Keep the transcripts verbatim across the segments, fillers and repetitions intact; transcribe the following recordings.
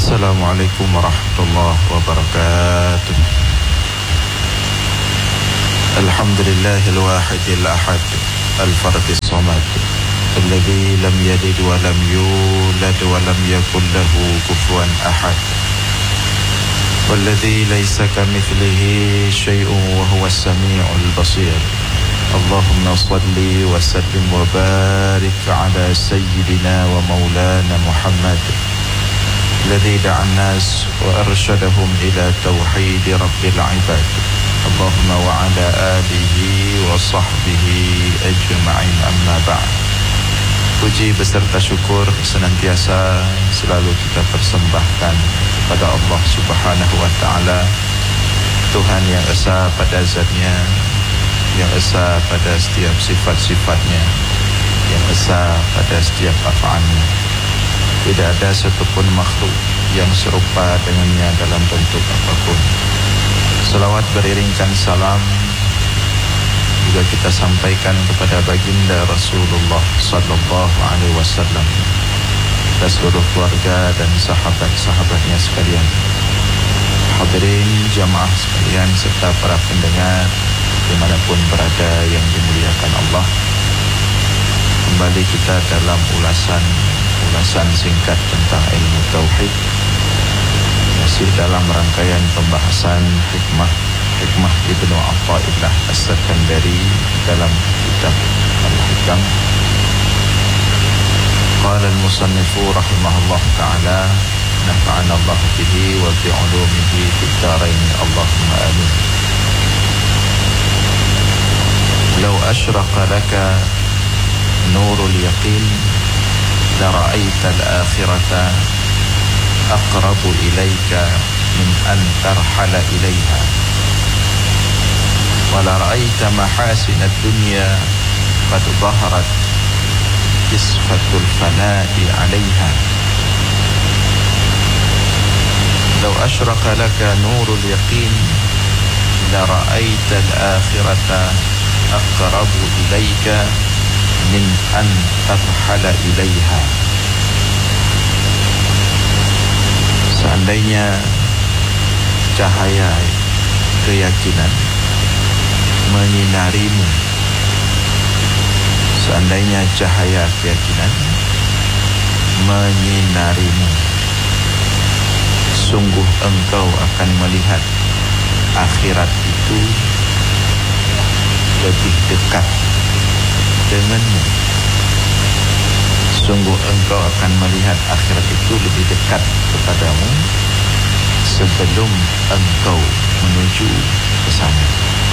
Assalamualaikum warahmatullahi wabarakatuh. Alhamdulillahil wahidil ahad al-fardis samad alladzi lam yalid wa lam yulad wa lam yakul lahu kufuwan ahad. Walladzi laisa kamitslihi syai'un wa huwas samiul basir. Allahumma salli wa sallim wa barik ala sayyidina wa maulana Muhammad الذي دعا الناس وأرشدهم إلى توحيد رب العباد اللهم وعلى آله وصحبه أجمعين أما بعد. Puji beserta syukur senantiasa selalu kita persembahkan kepada Allah Subhanahu wa Ta'ala, Tuhan yang esa pada zatnya, yang esa pada setiap sifat-sifatnya, yang esa pada setiap af'alnya. Tidak ada satupun makhluk yang serupa dengannya dalam bentuk apapun. Selawat beriringkan salam juga kita sampaikan kepada baginda Rasulullah sallallahu alaihi wasallam dan seluruh keluarga dan sahabat-sahabatnya sekalian. Hadirin jamaah sekalian serta para pendengar dimanapun berada yang dimuliakan Allah. Kembali kita dalam ulasan ulasan singkat tentang ilmu tauhid, masih dalam rangkaian pembahasan hikmah hikmah Ibnu Athaillah As-Sakandari dalam kitab Al-Hikam. Qala al-musannifu rahimahullah ta'ala, nafa'ana Allah bihi wa bi 'ulumihi fid dharain, Allahumma amin. Law ashraqa laka nurul yaqin لرأيت الآخرة أقرب إليك من أن ترحل إليها ولرأيت محاسن الدنيا قد ظهرت كسفة الفناء عليها لو أشرق لك نور اليقين لرأيت الآخرة أقرب إليك min an tarhala ilaiha. Seandainya cahaya keyakinan menyinarimu, seandainya cahaya keyakinan menyinarimu, sungguh engkau akan melihat akhirat itu lebih dekat denganmu. Sungguh engkau akan melihat akhirat itu lebih dekat kepadamu sebelum engkau menuju ke sana.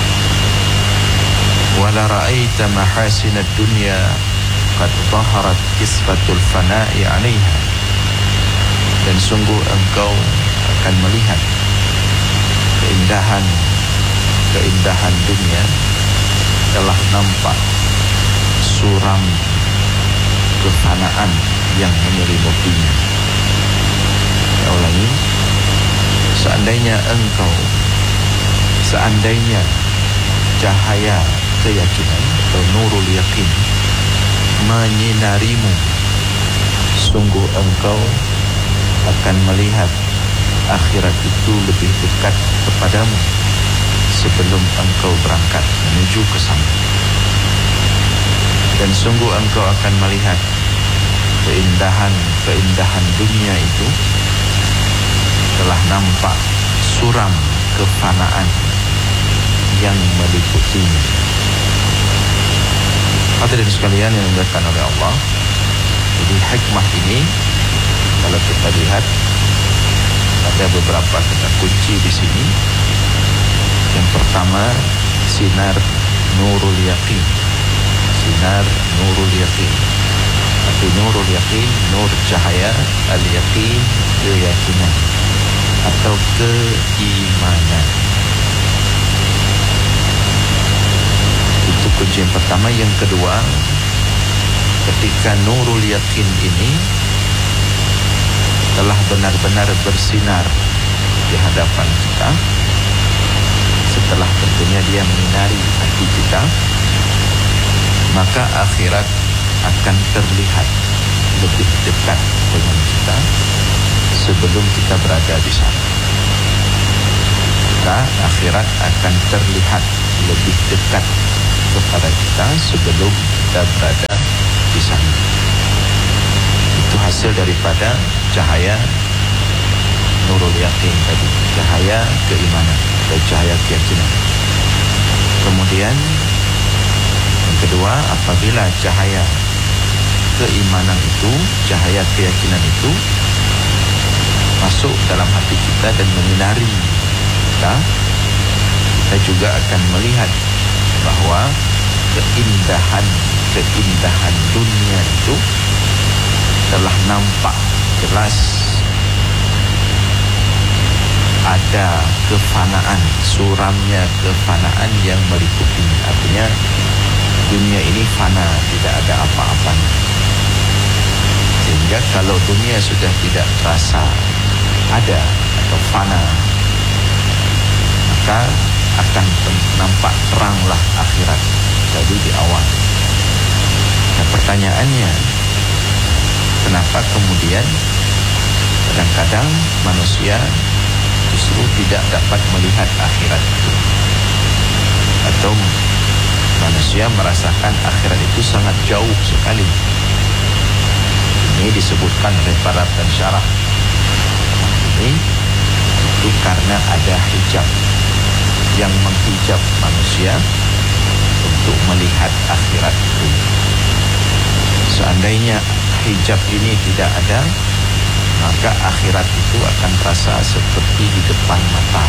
Wala ra'aita mahasinad dunya qad dhaharat kisfatul fana'i 'alaiha. Dan sungguh engkau akan melihat keindahan keindahan dunia telah nampak suram kefanaan yang menyelimutinya. Ya ulangi, seandainya engkau, seandainya cahaya keyakinan atau nurul yakin menyinarimu, sungguh engkau akan melihat akhirat itu lebih dekat kepadamu sebelum engkau berangkat menuju ke sana. Dan sungguh engkau akan melihat keindahan-keindahan dunia itu telah nampak suram kefanaan yang meliputinya. Hadirin sekalian yang dimuliakan oleh Allah, jadi hikmah ini kalau kita lihat ada beberapa kata kunci di sini. Yang pertama, sinar nurul yaqin. Sinar nurul yaqin. Tapi nurul yaqin, nur cahaya, al-yaqin keyakinan atau keimanan. Itu kunci yang pertama. Yang kedua, ketika nurul yaqin ini telah benar-benar bersinar di hadapan kita, setelah tentunya dia menyinari hati kita, maka akhirat akan terlihat lebih dekat dengan kita sebelum kita berada di sana. Maka akhirat akan terlihat lebih dekat kepada kita sebelum kita berada di sana. Itu hasil daripada cahaya nurul yakin tadi, cahaya keimanan dan cahaya keyakinan. Kemudian yang kedua, apabila cahaya keimanan itu, cahaya keyakinan itu masuk dalam hati kita dan menyinari kita, kita juga akan melihat bahwa keindahan keindahan dunia itu telah nampak jelas ada kefanaan, suramnya kefanaan yang meliputi. Artinya dunia ini fana, tidak ada apa-apanya. Sehingga kalau dunia sudah tidak terasa ada atau fana, maka akan nampak teranglah akhirat tadi di awal. Nah, pertanyaannya, kenapa kemudian kadang-kadang manusia justru tidak dapat melihat akhirat itu, atau manusia merasakan akhirat itu sangat jauh sekali? Ini disebutkan oleh para pensyarah. Ini itu karena ada hijab yang menghijab manusia untuk melihat akhirat itu. Seandainya hijab ini tidak ada, maka akhirat itu akan terasa seperti di depan mata.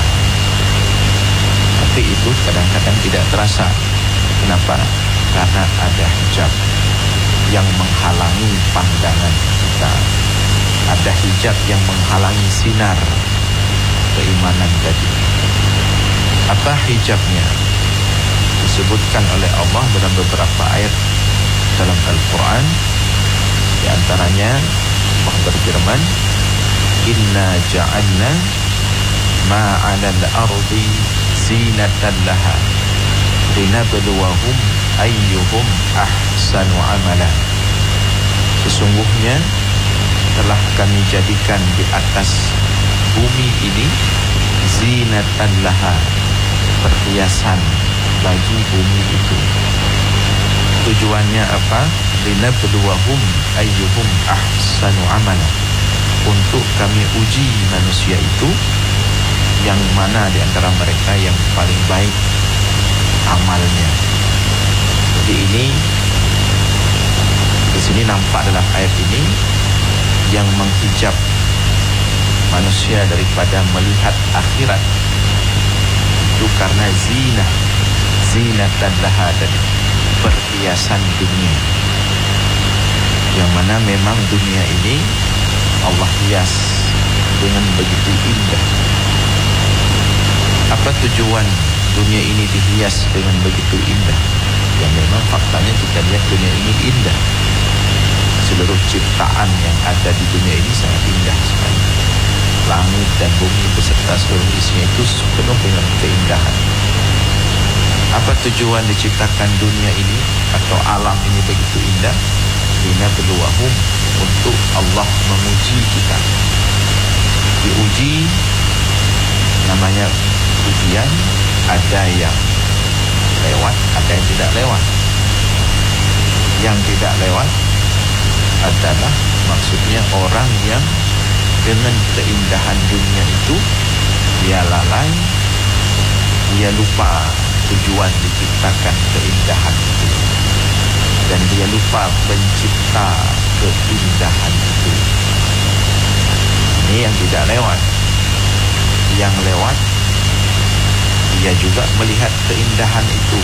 Tapi itu kadang-kadang tidak terasa. Kenapa? Karena ada hijab yang menghalangi pandangan kita. Ada hijab yang menghalangi sinar keimanan tadi. Apa hijabnya? Disebutkan oleh Allah dalam beberapa ayat dalam Al-Quran. Di antaranya Allah berfirman, Inna ja'alna ma'ala al-ardi zinatan laha linabluwahum ayyuhum ahsanu amala. Sesungguhnya telah kami jadikan di atas bumi ini zinatan laha, perhiasan bagi bumi itu. Tujuannya apa? Linabluwahum ayyuhum ahsanu amala, untuk kami uji manusia itu yang mana di antara mereka yang paling baik amalnya. Jadi ini di sini nampak dalam ayat ini yang menghijab manusia daripada melihat akhirat itu karena zina, zinatan laha, dan perhiasan dunia, yang mana memang dunia ini Allah hias dengan begitu indah. Apa tujuan dunia ini dihias dengan begitu indah? Ya memang faktanya kita lihat dunia ini indah. Seluruh ciptaan yang ada di dunia ini sangat indah sekali. Langit dan bumi beserta seluruh isinya itu penuh dengan keindahan. Apa tujuan diciptakan dunia ini atau alam ini begitu indah? Linabluwahum, untuk Allah menguji kita. Diuji, namanya ujian, ada yang lewat, ada yang tidak lewat. Yang tidak lewat adalah maksudnya orang yang dengan keindahan dunia itu dia lalai, dia lupa tujuan diciptakan keindahan itu, dan dia lupa pencipta keindahan itu. Ini yang tidak lewat. Yang lewat, dia juga melihat keindahan itu,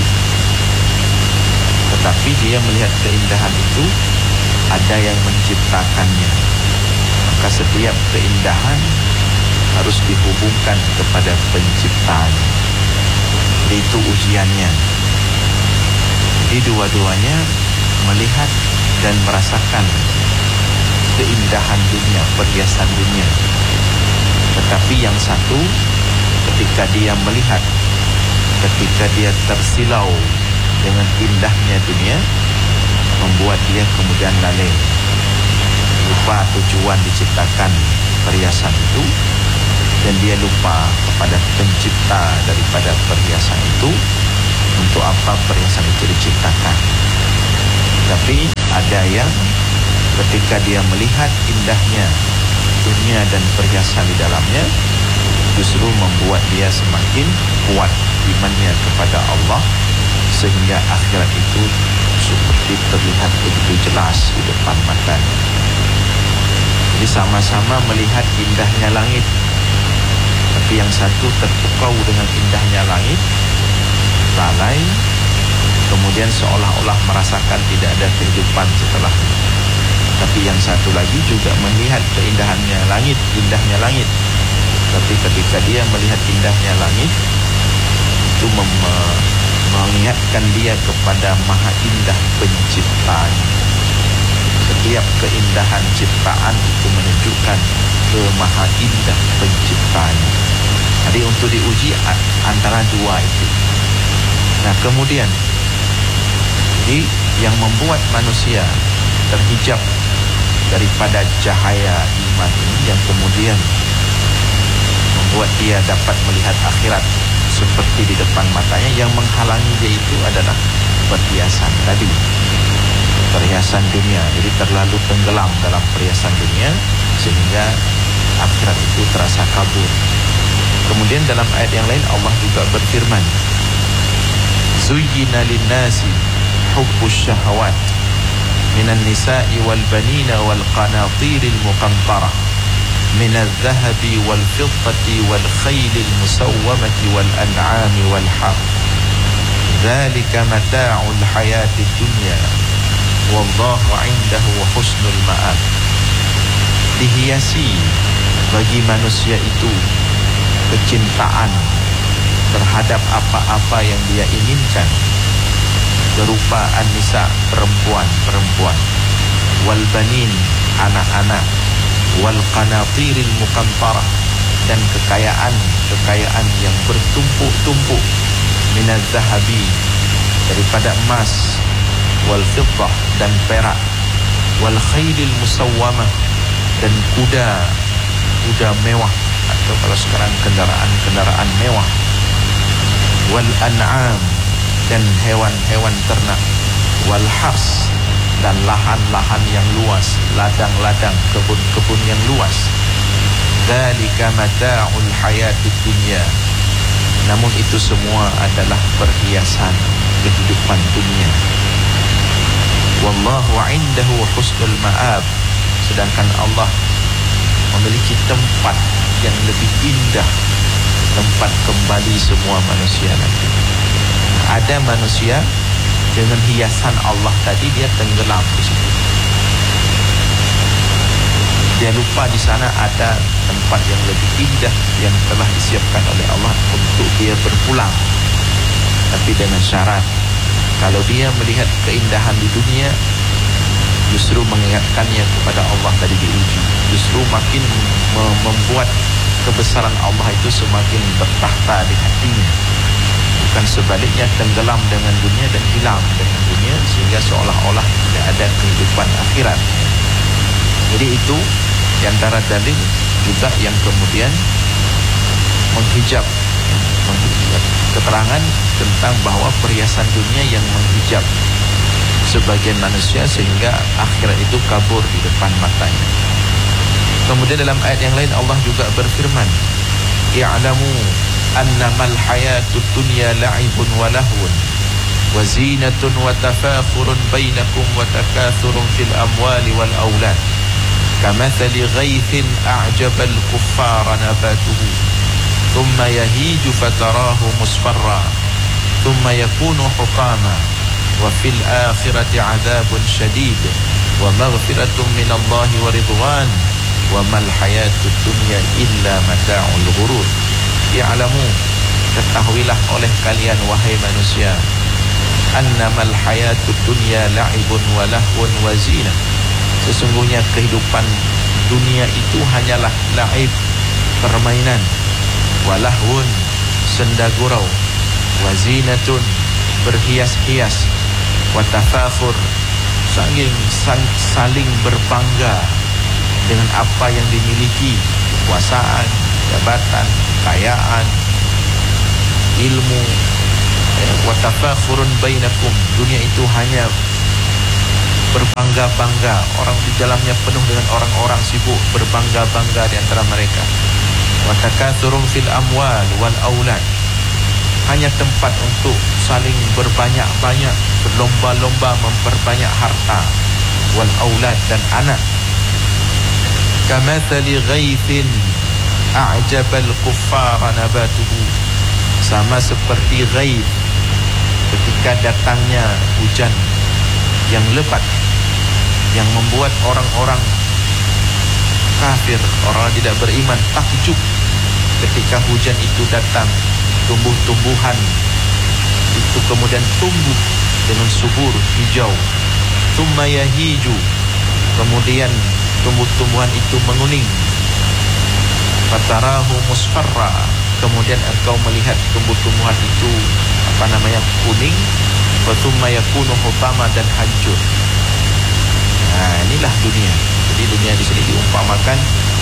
tetapi dia melihat keindahan itu ada yang menciptakannya. Maka setiap keindahan harus dihubungkan kepada penciptanya. Itu ujiannya. Jadi dua-duanya melihat dan merasakan keindahan dunia, perhiasan dunia. Tetapi yang satu, ketika dia melihat, ketika dia tersilau dengan indahnya dunia, membuat dia kemudian lalai, lupa tujuan diciptakan perhiasan itu, dan dia lupa kepada pencipta daripada perhiasan itu. Untuk apa perhiasan itu diciptakan? Tapi ada yang ketika dia melihat indahnya dunia dan perhiasan di dalamnya, justru membuat dia semakin kuat imannya kepada Allah, sehingga akhirat itu seperti terlihat begitu jelas di depan matanya. Jadi sama-sama melihat indahnya langit, tapi yang satu terpukau dengan indahnya langit, lalai, kemudian seolah-olah merasakan tidak ada kehidupan setelah itu. Tapi yang satu lagi juga melihat keindahannya langit, indahnya langit, tapi ketika dia melihat indahnya langit, itu mem- mengingatkan dia kepada maha indah penciptanya. Setiap keindahan ciptaan itu menunjukkan ke maha indah penciptanya. Jadi untuk diuji antara dua itu. Nah kemudian, jadi yang membuat manusia terhijab daripada cahaya iman ini, yang kemudian membuat dia dapat melihat akhirat seperti di depan matanya, yang menghalangi dia itu adalah perhiasan tadi, perhiasan dunia. Jadi terlalu tenggelam dalam perhiasan dunia sehingga akhirat itu terasa kabur. Kemudian dalam ayat yang lain Allah juga berfirman, Zuyyina lin-nasi hubbus syahawat minan nisa'i wal banina wal qanatiril muqantarah minal dhahabi wal fiddati wal khaylil musawwamati wal an'ami wal harth. Dzalika mata'ul hayatid dunya wallahu 'indahu husnul ma'ab. Dihiasi bagi manusia itu kecintaan terhadap apa-apa yang dia inginkan, berupa an-nisa, perempuan-perempuan, wal banin, anak-anak, wal qanatiril muqantarah, dan kekayaan-kekayaan yang bertumpuk-tumpuk, minaz zahabi, daripada emas, wal fiddah, dan perak, wal khaylil musawwamah, dan kuda, kuda mewah, atau kalau sekarang kendaraan-kendaraan mewah, wal an'am, dan hewan-hewan ternak, wal hars, dan lahan-lahan yang luas, ladang-ladang, kebun-kebun yang luas. Dzalika mata'ul hayatid dunya. Namun itu semua adalah perhiasan kehidupan dunia. Wallahu 'indahu husnul ma'ab. Sedangkan Allah memiliki tempat yang lebih indah, tempat kembali semua manusia nanti. Ada manusia dengan hiasan Allah tadi, dia tenggelam di situ. Dia lupa di sana ada tempat yang lebih indah yang telah disiapkan oleh Allah untuk dia berpulang. Tapi dengan syarat, kalau dia melihat keindahan di dunia, justru mengingatkannya kepada Allah tadi diuji, justru makin membuat kebesaran Allah itu semakin bertahta di hatinya. Bukan sebaliknya, tenggelam dengan dunia dan hilang dengan dunia, sehingga seolah-olah tidak ada kehidupan akhirat. Jadi itu di antara dalil juga yang kemudian menghijab, menghijab keterangan tentang bahwa perhiasan dunia yang menghijab sebagian manusia sehingga akhirat itu kabur di depan matanya. Kemudian dalam ayat yang lain Allah juga berfirman, I'lamu annamal hayatud dunya la'ibun wa lahwun wa zinatun wa tafakhurun bainakum wa takathurun fil amwali wal aulad kamathali ghaithin a'jabal kuffara nabatuhu thumma yahiju fatarahu musfarra thumma yakunu hutama wa fil akhirati 'adzabun syadid wa maghfiratun minallahi wa ridwan wa mal hayatud dunya illa mata'ul ghurur. Ya'lamu, ketahuilah oleh kalian wahai manusia, annamal hayatud dunya la'ibun wa lahwun wa zinah. Sesungguhnya kehidupan dunia itu hanyalah la'ib, permainan, wa lahwun, senda gurau, wa zinatun, berhias-hias, wa tafakhur, saling saling berbangga, dengan apa yang dimiliki, kekuasaan, jabatan, kekayaan, ilmu. Wa tafakhurun bainakum, dunia itu hanya berbangga-bangga, orang di dalamnya penuh dengan orang-orang sibuk berbangga-bangga di antara mereka. Wa takatsurun fil amwal wal aulad, hanya tempat untuk saling berbanyak-banyak, berlomba-lomba memperbanyak harta, wal aulad, dan anak. Kamathali ghaithin a'jabal kuffara nabatuhu, sama seperti ghaith, ketika datangnya hujan yang lebat, yang membuat orang-orang kafir, orang tidak beriman takjub ketika hujan itu datang. Tumbuh-tumbuhan itu kemudian tumbuh dengan subur, hijau. Tsumma yahiju, kemudian tumbuh-tumbuhan itu menguning. Fatarahu musfarra, kemudian engkau melihat tumbuh-tumbuhan itu apa namanya kuning. Wa tsumma yakunu hutama, dan hancur. Nah, inilah dunia. Jadi dunia di sini diumpamakan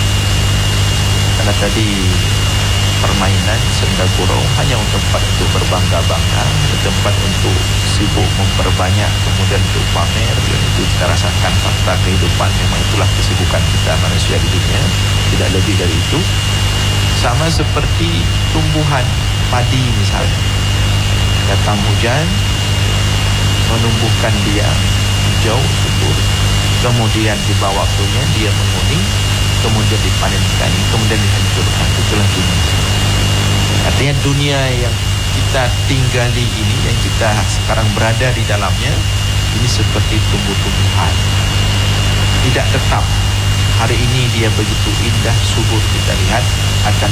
karena tadi permainan senda gurau, hanya untuk tempat untuk berbangga-bangga, tempat untuk sibuk memperbanyak, kemudian untuk pamer. Dan itu kita rasakan fakta kehidupan, memang itulah kesibukan kita manusia di dunia, tidak lebih dari itu. Sama seperti tumbuhan padi misalnya, datang hujan menumbuhkan dia hijau subur, kemudian di bawah waktunya dia menguning, kemudian dipanenkan, kemudian dihancurkan. Itulah dunia. Artinya dunia yang kita tinggali ini, yang kita sekarang berada di dalamnya, ini seperti tumbuh-tumbuhan, tidak tetap. Hari ini dia begitu indah, subur kita lihat, akan